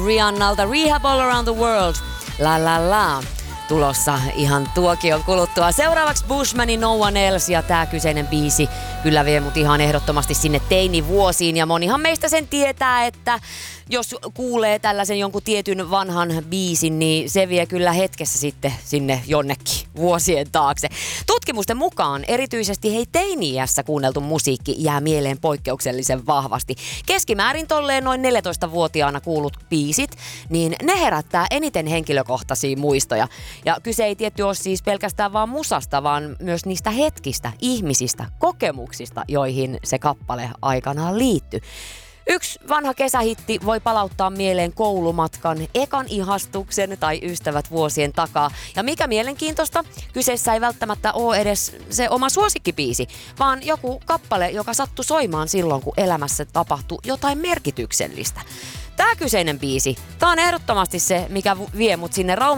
Rihannalta Rehab All Around the World. La la la. Tulossa ihan tuokion kuluttua. Seuraavaksi Bushmanin No One Else, ja tää kyseinen biisi kyllä vie mut ihan ehdottomasti sinne teinivuosiin, ja monihan meistä sen tietää, että jos kuulee tällaisen jonkun tietyn vanhan biisin, niin se vie kyllä hetkessä sitten sinne jonnekin vuosien taakse. Tutkimusten mukaan erityisesti teini-iässä kuunneltu musiikki jää mieleen poikkeuksellisen vahvasti. Keskimäärin tolleen noin 14-vuotiaana kuulut biisit, niin ne herättää eniten henkilökohtaisia muistoja. Ja kyse ei tietty ole siis pelkästään vaan musasta, vaan myös niistä hetkistä, ihmisistä, kokemuksista, joihin se kappale aikanaan liittyy. Yksi vanha kesähitti voi palauttaa mieleen koulumatkan, ekan ihastuksen tai ystävät vuosien takaa. Ja mikä mielenkiintoista, kyseessä ei välttämättä ole edes se oma suosikkibiisi, vaan joku kappale, joka sattui soimaan silloin, kun elämässä tapahtui jotain merkityksellistä. Tää kyseinen biisi, tää on ehdottomasti se, mikä vie mut sinne